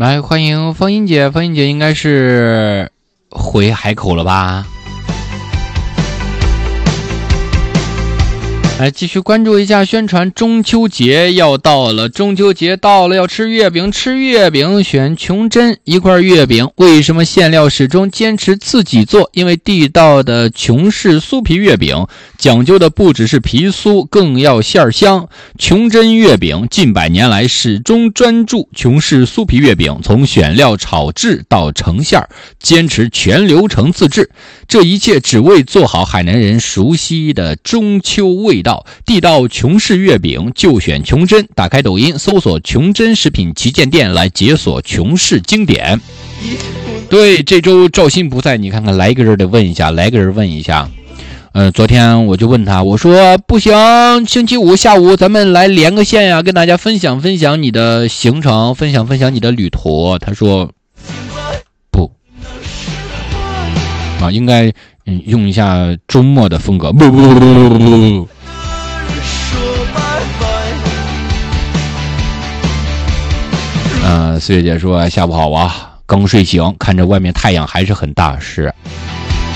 来，欢迎方英姐，方英姐应该是回海口了吧？来继续关注一下宣传，中秋节要到了，中秋节到了要吃月饼，吃月饼选琼珍一块月饼。为什么馅料始终坚持自己做？因为地道的琼氏酥皮月饼讲究的不只是皮酥，更要馅香。琼珍月饼近100年来始终专注琼氏酥皮月饼，从选料炒制到成馅，坚持全流程自制，这一切只为做好海南人熟悉的中秋味道。地道琼氏月饼就选琼珍，打开抖音搜索琼珍食品旗舰店来解锁琼氏经典。对，这周赵鑫不在，你看看来个人问一下。昨天我就问他，我说不行，星期五下午咱们来连个线呀，跟大家分享分享你的行程，分享分享你的旅途。他说不啊，应该用一下周末的风格，不。岁月姐说下午好啊，刚睡醒，看着外面太阳还是很大，是